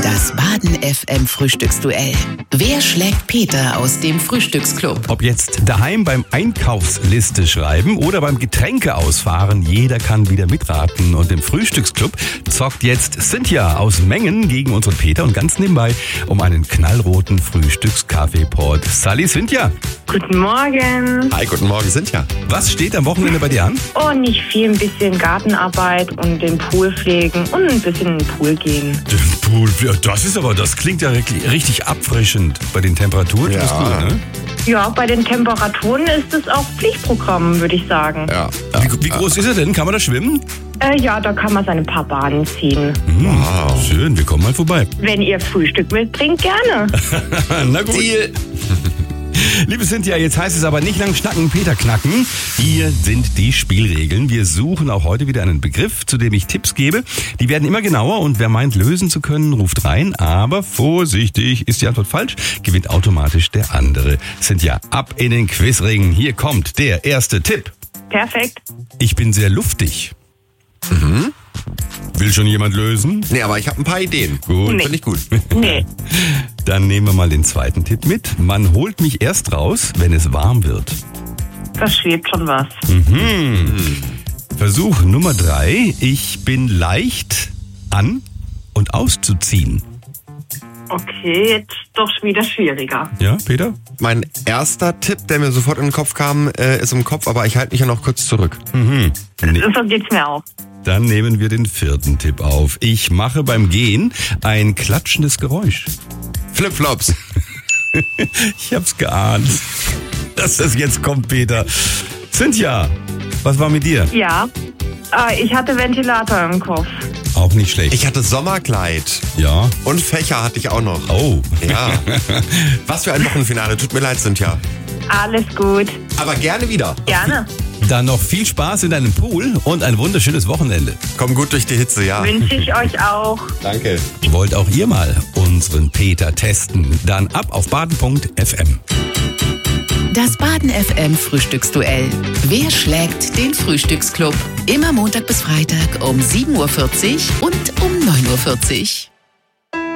Das Baden FM Frühstücksduell. Wer schlägt Peter aus dem Frühstücksclub? Ob jetzt daheim beim Einkaufsliste schreiben oder beim Getränke ausfahren, jeder kann wieder mitraten. Und im Frühstücksclub zockt jetzt Cynthia aus Mengen gegen unseren Peter und ganz nebenbei um einen knallroten Frühstückskaffeepot. Sally, Cynthia. Guten Morgen. Hi, guten Morgen, Cynthia. Was steht am Wochenende bei dir an? Oh, nicht viel, ein bisschen Gartenarbeit und den Pool pflegen und ein bisschen in den Pool gehen. Den Pool, das klingt ja richtig abfrischend bei den Temperaturen. Ja. Das ist gut, ne? Ja, bei den Temperaturen ist es auch Pflichtprogramm, würde ich sagen. Ja. Wie groß ist er denn? Kann man da schwimmen? Ja, da kann man seine paar Bahnen ziehen. Wow. Schön, wir kommen mal vorbei. Wenn ihr Frühstück mitbringt, gerne. Na gut. Deal. Liebe Cynthia, jetzt heißt es aber nicht lang schnacken, Peter knacken. Hier sind die Spielregeln. Wir suchen auch heute wieder einen Begriff, zu dem ich Tipps gebe. Die werden immer genauer und wer meint, lösen zu können, ruft rein. Aber vorsichtig, ist die Antwort falsch, gewinnt automatisch der andere. Cynthia, ab in den Quizring. Hier kommt der erste Tipp. Perfekt. Ich bin sehr luftig. Will schon jemand lösen? Nee, aber ich habe ein paar Ideen. Gut. Nee. Finde ich gut. Nee. Dann nehmen wir mal den zweiten Tipp mit. Man holt mich erst raus, wenn es warm wird. Das schwebt schon was. Versuch Nummer 3. Ich bin leicht an- und auszuziehen. Okay, jetzt doch wieder schwieriger. Ja, Peter? Mein erster Tipp, der mir sofort in den Kopf kam, ist im Kopf, aber ich halte mich ja noch kurz zurück. Nee. So geht's mir auch. Dann nehmen wir den vierten Tipp auf. Ich mache beim Gehen ein klatschendes Geräusch. Flipflops. Ich hab's geahnt, dass das jetzt kommt, Peter. Cynthia, was war mit dir? Ja, ich hatte Ventilator im Kopf. Auch nicht schlecht. Ich hatte Sommerkleid. Ja. Und Fächer hatte ich auch noch. Oh. Ja. Was für ein Wochenfinale. Tut mir leid, Cynthia. Alles gut. Aber gerne wieder. Gerne. Dann noch viel Spaß in deinem Pool und ein wunderschönes Wochenende. Komm gut durch die Hitze, ja. Wünsche ich euch auch. Danke. Wollt auch ihr mal unseren Peter testen? Dann ab auf baden.fm. Das Baden FM Frühstücksduell. Wer schlägt den Frühstücksclub? Immer Montag bis Freitag um 7.40 Uhr und um 9.40 Uhr.